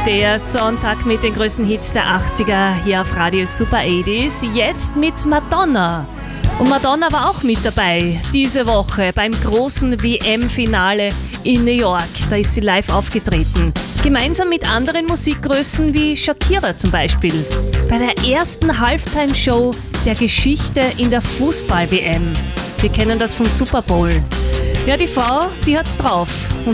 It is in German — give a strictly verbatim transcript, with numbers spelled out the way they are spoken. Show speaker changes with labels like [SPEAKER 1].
[SPEAKER 1] Der Sonntag mit den größten Hits der achtziger hier auf Radio Super achtziger. Jetzt mit Madonna. Und Madonna war auch mit dabei diese Woche beim großen W M-Finale in New York. Da ist sie live aufgetreten. Gemeinsam mit anderen Musikgrößen wie Shakira zum Beispiel. Bei der ersten Halftime-Show der Geschichte in der Fußball-W M. Wir kennen das vom Super Bowl. Ja, die Frau, die hat's drauf. Und